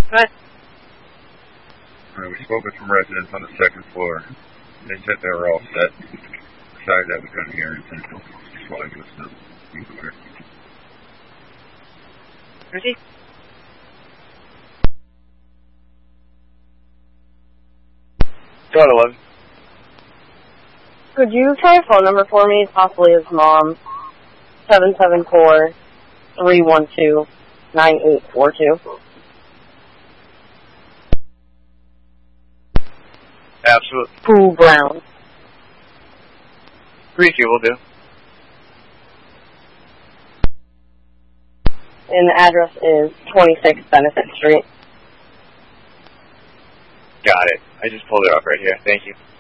Good. We spoke with some residents on the second floor. They said they were all set. Besides that, we couldn't hear anything. Just wanted to listen to be clear. Ready? Go on, 11. Could you try a phone number for me, possibly his mom? 774-312-9842. Absolutely. Pooh Brown. 3-2 will do. And the address is 26 Benefit Street. Got it. I just pulled it up right here. Thank you.